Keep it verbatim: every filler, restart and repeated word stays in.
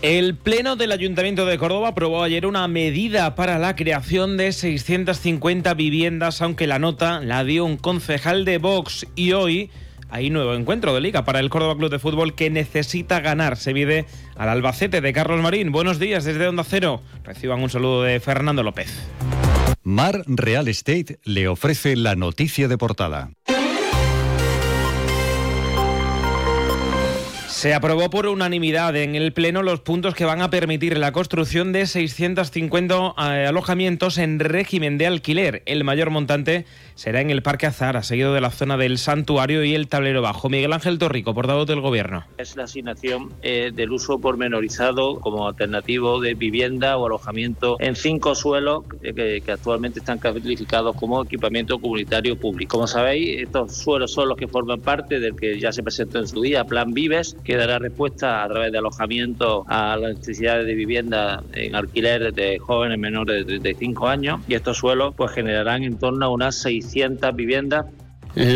El Pleno del Ayuntamiento de Córdoba aprobó ayer una medida para la creación de seiscientas cincuenta viviendas, aunque la nota la dio un concejal de Vox. Y hoy hay nuevo encuentro de Liga para el Córdoba Club de Fútbol, que necesita ganar. Se mide al Albacete de Carlos Marín. Buenos días desde Onda Cero. Reciban un saludo de Fernando López. Mar Real Estate le ofrece la noticia de portada. Se aprobó por unanimidad en el Pleno los puntos que van a permitir la construcción de seiscientos cincuenta eh, alojamientos en régimen de alquiler. El mayor montante será en el Parque Azahara, seguido de la zona del Santuario y el Tablero Bajo. Miguel Ángel Torrico, portavoz del Gobierno. Es la asignación eh, del uso pormenorizado como alternativo de vivienda o alojamiento en cinco suelos eh, que, que actualmente están calificados como equipamiento comunitario público. Como sabéis, estos suelos son los que forman parte del que ya se presentó en su día, Plan Vives, que dará respuesta a través de alojamiento a las necesidades de vivienda en alquiler de jóvenes menores de treinta y cinco años, y estos suelos pues generarán en torno a unas seiscientas viviendas